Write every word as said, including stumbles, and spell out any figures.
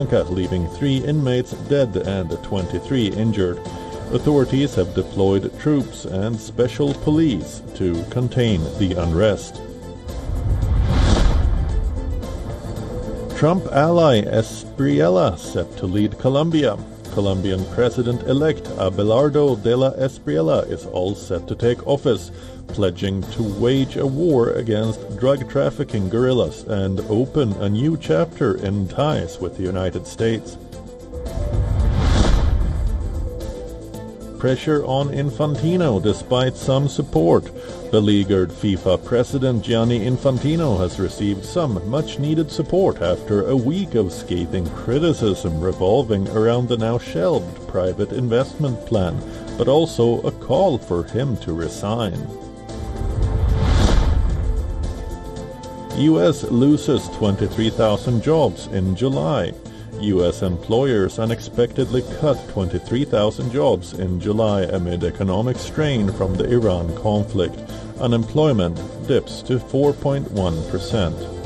Lanka, leaving three inmates dead and twenty-three injured. Authorities have deployed troops and special police to contain the unrest. Trump ally Espriella set to lead Colombia. Colombian President-elect Abelardo de la Espriella is all set to take office, pledging to wage a war against drug trafficking guerrillas and open a new chapter in ties with the United States. Pressure on Infantino despite some support. Beleaguered FIFA president Gianni Infantino has received some much-needed support after a week of scathing criticism revolving around the now shelved private investment plan, but also a call for him to resign. U S loses twenty-three thousand jobs in July. U S employers unexpectedly cut twenty-three thousand jobs in July amid economic strain from the Iran conflict. Unemployment dips to four point one percent.